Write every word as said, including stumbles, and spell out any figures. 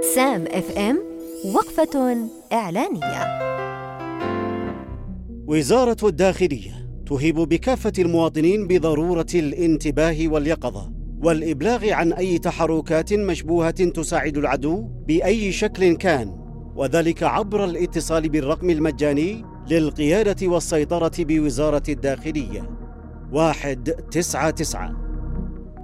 سام اف ام وقفة إعلانية. وزارة الداخلية تهيب بكافة المواطنين بضرورة الانتباه واليقظة والإبلاغ عن أي تحركات مشبوهة تساعد العدو بأي شكل كان، وذلك عبر الاتصال بالرقم المجاني للقيادة والسيطرة بوزارة الداخلية واحد تسعة تسعة.